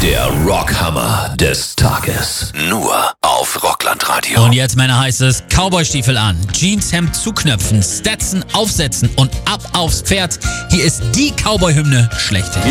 Der Rockhammer des Tages. Nur auf Rocklandradio. Und jetzt, Männer, heißt es Cowboystiefel an, Jeanshemd zuknöpfen, Stetson aufsetzen und ab aufs Pferd. Hier ist die Cowboy-Hymne schlechthin.